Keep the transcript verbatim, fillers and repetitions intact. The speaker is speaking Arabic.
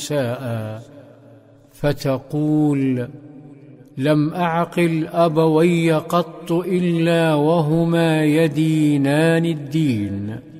مساء، فتقول: لم أعقل أبوي قط إلا وهما يدينان الدين.